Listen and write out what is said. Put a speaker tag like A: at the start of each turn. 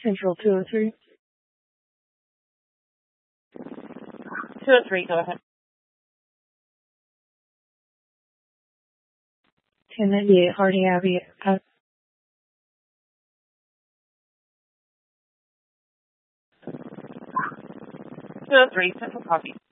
A: Central 203.
B: 203, go ahead.
A: 1098 Harding Avenue.
B: 203, Central Coffee.